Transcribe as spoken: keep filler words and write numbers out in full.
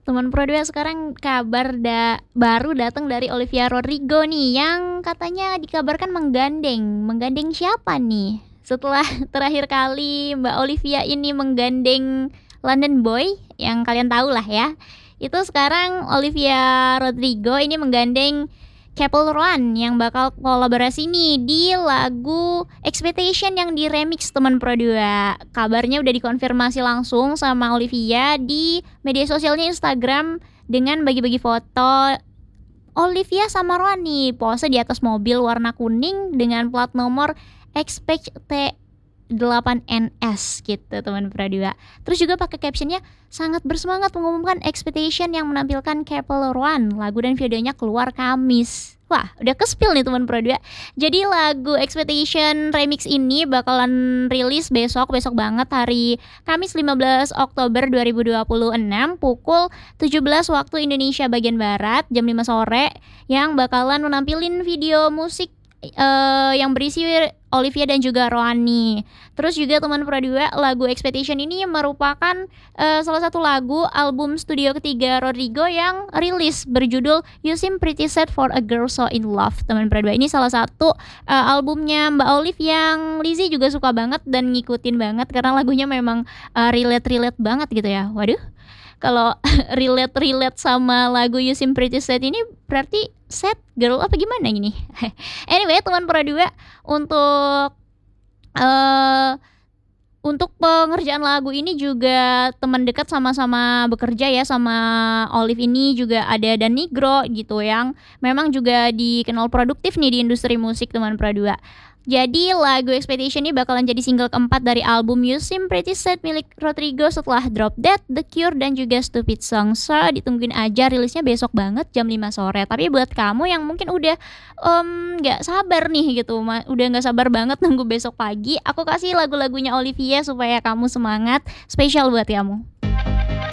Teman Pro dua sekarang kabar da baru datang dari Olivia Rodrigo nih yang katanya dikabarkan menggandeng. Menggandeng siapa nih? Setelah terakhir kali Mbak Olivia ini menggandeng London Boy yang kalian tahu lah ya. Itu sekarang Olivia Rodrigo ini menggandeng Capital One yang bakal kolaborasi nih di lagu Expectation yang di-remix teman Pro dua. Kabarnya udah dikonfirmasi langsung sama Olivia di media sosialnya Instagram dengan bagi-bagi foto Olivia sama Roan nih pose di atas mobil warna kuning dengan plat nomor Expect T delapan N S gitu teman Pro dua. Terus juga pakai captionnya sangat bersemangat mengumumkan Expectation yang menampilkan Capital One. Lagu dan videonya keluar Kamis. Wah, udah ke-spill nih teman Pro dua. Jadi lagu Expectation remix ini bakalan rilis besok, besok banget hari Kamis lima belas Oktober dua ribu dua puluh enam pukul tujuh belas waktu Indonesia bagian barat jam lima sore yang bakalan menampilin video musik Uh, yang berisi Olivia dan juga Roani. Terus juga teman Pro dua, lagu Expectation ini merupakan uh, salah satu lagu album studio ketiga Rodrigo yang rilis berjudul You Seem Pretty Sad for a Girl So In Love. Teman Pro dua, ini salah satu uh, albumnya Mbak Olive yang Lizzy juga suka banget dan ngikutin banget karena lagunya memang uh, relate-relate banget gitu ya. Waduh, kalau relate-relate sama lagu You Seem Pretty Sad ini berarti sad girl apa gimana gini? Anyway, teman Pro dua, untuk uh, untuk pengerjaan lagu ini juga teman dekat sama-sama bekerja ya sama Olive ini juga ada Dan Nigro gitu yang memang juga dikenal produktif nih di industri musik teman Pro dua. Jadi lagu Expectation ini bakalan jadi single keempat dari album You Seem Pretty Sad milik Rodrigo setelah Drop Dead, The Cure, dan juga Stupid Song. So ditungguin aja rilisnya besok banget jam lima sore. Tapi buat kamu yang mungkin udah um, gak sabar nih gitu, udah gak sabar banget nunggu besok pagi, aku kasih lagu-lagunya Olivia supaya kamu semangat, spesial buat kamu.